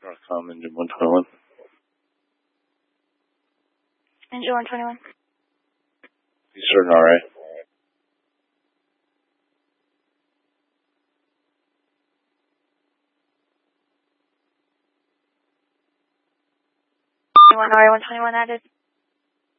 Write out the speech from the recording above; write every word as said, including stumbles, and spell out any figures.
Northcom, engine one twenty-one. Engine one twenty-one. Eastern R A. one R A one twenty-one added.